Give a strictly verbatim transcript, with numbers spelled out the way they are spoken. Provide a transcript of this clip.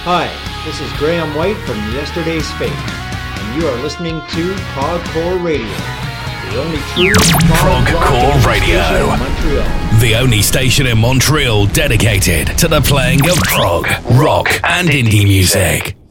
Hi, this is Graham White from Yesterday's Fate, and you are listening to Progcore Radio, the only true Progcore Radio, in Montreal. The only station in Montreal dedicated to the playing of prog, rock, and indie music.